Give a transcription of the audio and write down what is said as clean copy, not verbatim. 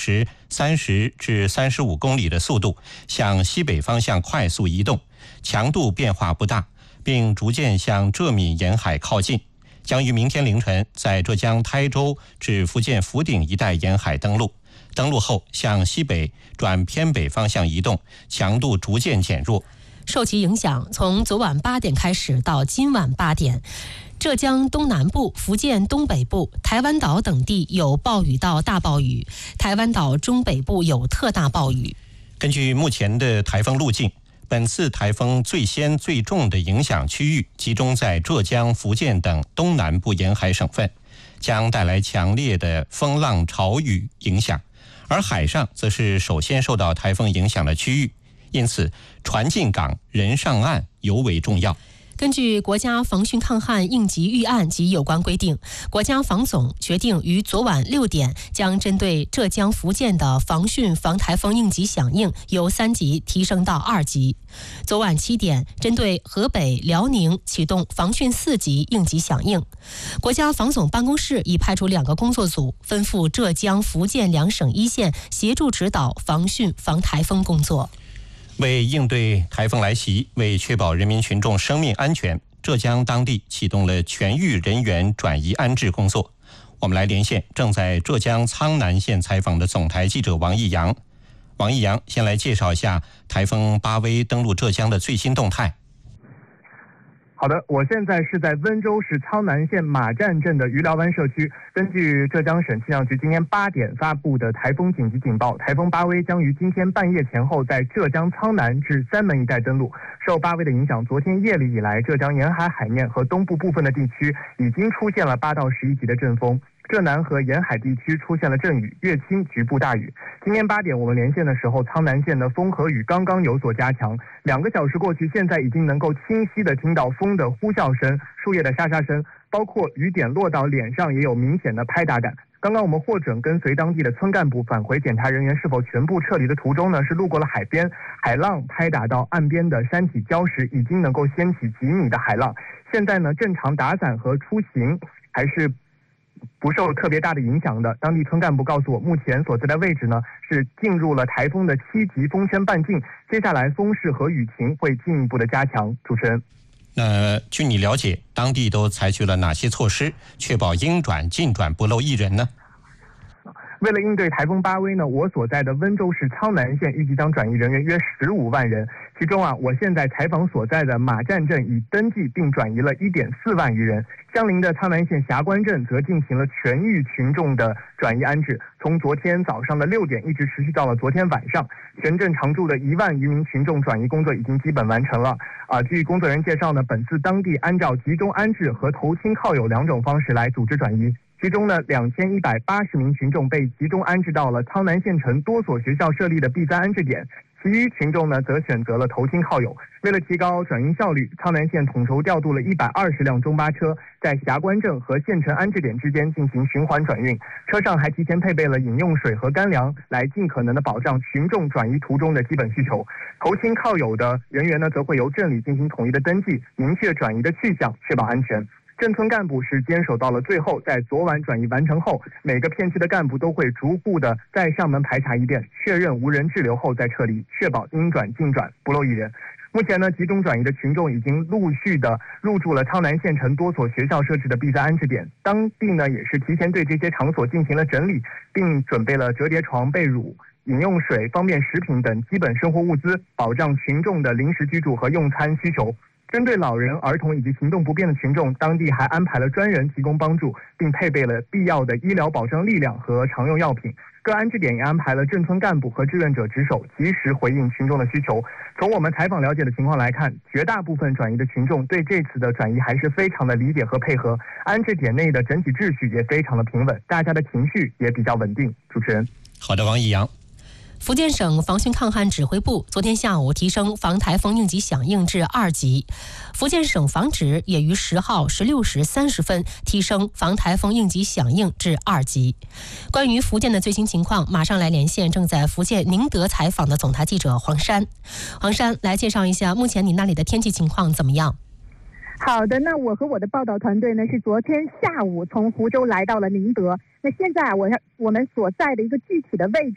时30至35公里的速度向西北方向快速移动，强度变化不大，并逐渐向浙闽沿海靠近，将于明天凌晨在浙江台州至福建福鼎一带沿海登陆。登陆后向西北转偏北方向移动，强度逐渐减弱。 受其影响，从昨晚8点开始到今晚8点，浙江东南部、福建东北部、台湾岛等地有暴雨到大暴雨，台湾岛中北部有特大暴雨。 根据目前的台风路径，本次台风最先最重的影响区域集中在浙江、福建等东南部沿海省份，将带来强烈的风浪潮雨影响，而海上则是首先受到台风影响的区域，因此船进港、人上岸尤为重要。 根据国家防汛抗旱应急预案及有关规定，国家防总决定于昨晚6点将针对浙江、福建的防汛防台风应急响应由3级提升到2级。昨晚7点，针对河北、辽宁启动防汛4级应急响应。国家防总办公室已派出2个工作组，吩咐浙江、福建2省一线协助指导防汛防台风工作。 为应对台风来袭，为确保人民群众生命安全，浙江当地启动了全域人员转移安置工作。我们来连线正在浙江苍南县采访的总台记者王毅阳。王毅阳，先来介绍一下台风巴威登陆浙江的最新动态。 好的，我现在是在温州市苍南县马站镇的余寮湾社区。根据浙江省气象局今天8点发布的台风紧急警报，台风巴威将于今天半夜前后在浙江苍南至三门一带登陆。受巴威的影响，昨天夜里以来，浙江沿海海面和东部部分的地区已经出现了8到11级的阵风。浙南和沿海地区出现了阵雨，乐清局部大雨。今天8点我们连线的时候，苍南县的风和雨刚刚有所加强。2个小时过去，现在已经能够清晰地听到风的呼啸声、树叶的沙沙声，包括雨点落到脸上也有明显的拍打感。刚刚我们获准跟随当地的村干部返回检查人员是否全部撤离的途中呢，是路过了海边，海浪拍打到岸边的山体礁石，已经能够掀起几米的海浪。现在呢，正常打伞和出行还是不受特别大的影响的。当地村干部告诉我，目前所在的位置呢是进入了台风的7级风圈半径，接下来风势和雨情会进一步的加强。主持人， 据你了解，当地都采取了哪些措施，确保应转尽转不漏一人呢？ 为了应对台风巴威呢，我所在的温州市苍南县预计将转移人员约15万人，其中我现在采访所在的马站镇已登记并转移了1.4万余人，相邻的苍南县霞关镇则进行了全域群众的转移安置，从昨天早上的6点一直持续到了昨天晚上，全镇常住的1万余名群众转移工作已经基本完成了。据工作人员介绍呢，本次当地按照集中安置和投亲靠友2种方式来组织转移。其中呢，2180名群众被集中安置到了苍南县城多所学校设立的 B3安置点，其余群众呢则选择了投亲靠友。为了提高转运效率，苍南县统筹调度了120辆中巴车，在霞关镇和县城安置点之间进行循环转运，车上还提前配备了饮用水和干粮，来尽可能的保障群众转移途中的基本需求。投亲靠友的人员呢，则会由镇里进行统一的登记，明确转移的去向，确保安全。镇村干部是坚守到了最后，在昨晚转移完成后，每个片区的干部都会逐户的再上门排查一遍，确认无人滞留后再撤离，确保应转尽转，不漏一人。目前呢，集中转移的群众已经陆续的入住了苍南县城多所学校设置的 B3安置点，当地呢也是提前对这些场所进行了整理，并准备了折叠床、被褥、饮用水、方便食品等基本生活物资，保障群众的临时居住和用餐需求。针对老人、儿童以及行动不便的群众，当地还安排了专人提供帮助，并配备了必要的医疗保障力量和常用药品。各安置点也安排了镇村干部和志愿者值守，及时回应群众的需求。从我们采访了解的情况来看，绝大部分转移的群众对这次的转移还是非常的理解和配合，安置点内的整体秩序也非常的平稳，大家的情绪也比较稳定。主持人， 好的，王毅阳。 福建省防汛抗旱指挥部昨天下午提升防台风应急响应至2级，福建省防指也于10号16时30分提升防台风应急响应至2级。关于福建的最新情况，马上来连线正在福建宁德采访的总台记者黄珊。黄珊，来介绍一下目前你那里的天气情况怎么样？ 好的，那我和我的报道团队呢是昨天下午从湖州来到了宁德，那现在我们所在的一个具体的位置